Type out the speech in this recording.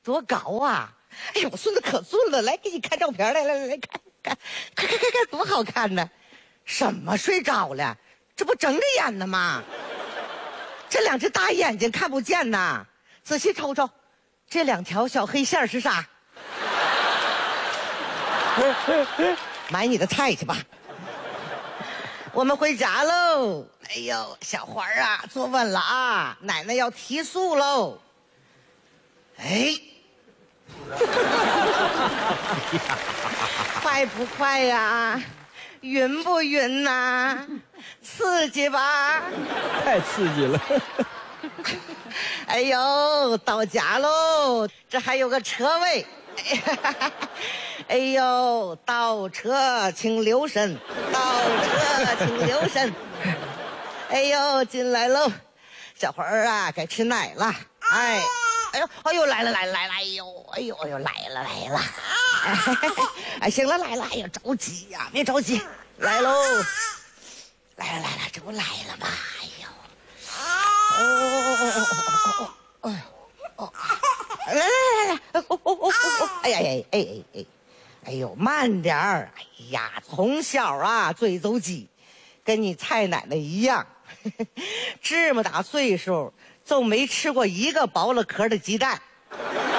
多高啊！哎呀，我孙子可俊了，来给你看照片，来看，看，多好看呢！什么睡着了？这不睁着眼呢吗？这两只大眼睛看不见呐，仔细瞅瞅，这两条小黑线是啥？买你的菜去吧。我们回家喽。哎呦，小花啊，坐稳了啊，奶奶要提速喽。哎，快不快呀？晕不晕呐？刺激吧？ 太刺激了。 哎呦，到家喽，这还有个车位。哎呦，倒车请留神，倒车请留神。哎呦，进来喽，小花儿啊，该吃奶了。哎呦，来了，哎呦，来了。哎，行了，来了，哎呀，着急呀，别着急，来喽，来了，这不来了吗？哎呦，来，哎呦，慢点儿，哎呀，从小啊嘴走鸡，跟你蔡奶奶一样，这么大岁数，就没吃过一个剥了壳的鸡蛋。